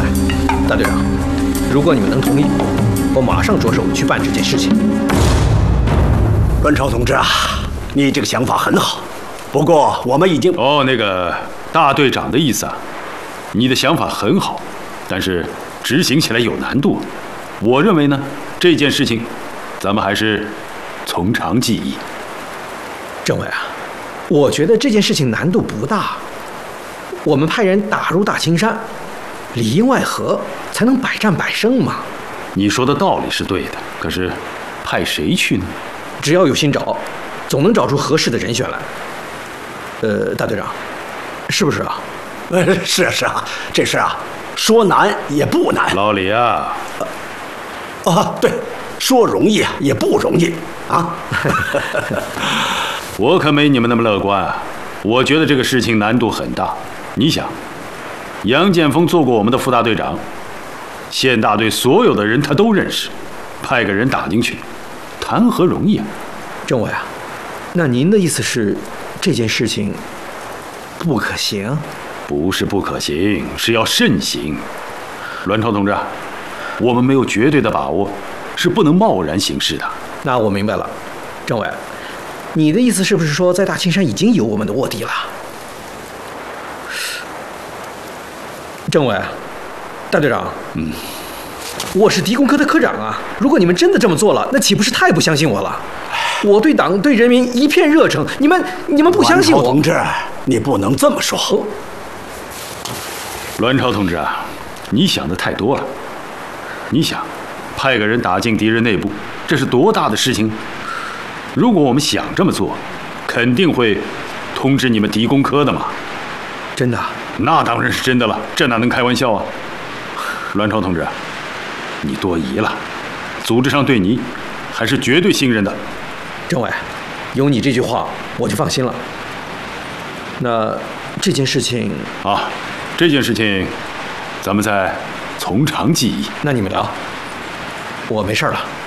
委、大队长，如果你们能同意，我马上着手去办这件事情。 阮超同志啊，你这个想法很好，不过我们已经…… 那个大队长的意思啊，你的想法很好，但是执行起来有难度。我认为呢，这件事情，咱们还是从长计议。 政委啊，我觉得这件事情难度不大，我们派人打入大青山，里应外合，才能百战百胜嘛。 你说的道理是对的，可是派谁去呢？ 只要有心找，总能找出合适的人选来。大队长，是不是啊？ 是啊，这事啊，说难也不难。 老李啊， 对，说容易啊也不容易啊。 我可没你们那么乐观啊！我觉得这个事情难度很大。你想，杨建锋做过我们的副大队长，县大队所有的人他都认识，派个人打进去，谈何容易啊！ 政委啊，那您的意思是，这件事情不可行？ 不是不可行，是要慎行。栾超同志，我们没有绝对的把握，是不能贸然行事的。 那我明白了，政委，你的意思是不是说，在大青山已经有我们的卧底了？政委，大队长，我是敌工科的科长啊！如果你们真的这么做了，那岂不是太不相信我了？我对党对人民一片热诚，你们不相信我？ 栾超同志，你不能这么说。 栾超同志啊，你想的太多了。你想，派个人打进敌人内部，这是多大的事情？如果我们想这么做，肯定会通知你们敌工科的嘛。 真的？ 那当然是真的了，这哪能开玩笑啊？栾超同志，你多疑了，组织上对你还是绝对信任的。 政委，有你这句话，我就放心了。那这件事情啊，这件事情，咱们再从长计议。 那你们聊，我没事了。